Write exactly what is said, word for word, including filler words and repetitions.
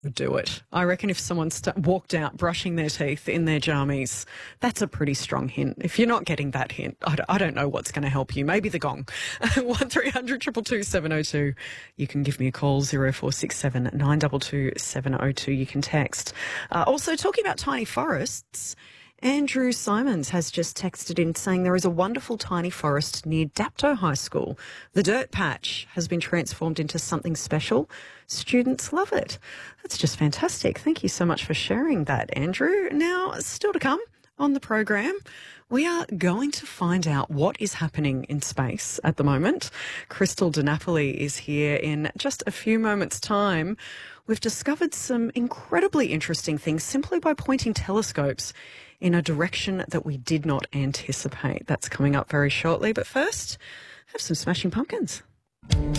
would do it. I reckon if someone st- walked out brushing their teeth in their jammies, that's a pretty strong hint. If you're not getting that hint, I don't, I don't know what's going to help you. Maybe the gong. one three hundred two two two seven oh two. You can give me a call, zero four six seven nine two two seven oh two. You can text. Uh, also, talking about tiny forests, Andrew Simons has just texted in saying there is a wonderful tiny forest near Dapto High School. The dirt patch has been transformed into something special. Students love it. That's just fantastic. Thank you so much for sharing that, Andrew. Now, still to come on the program, we are going to find out what is happening in space at the moment. Crystal DiNapoli is here in just a few moments' time. We've discovered some incredibly interesting things simply by pointing telescopes in a direction that we did not anticipate. That's coming up very shortly. But first, have some Smashing Pumpkins.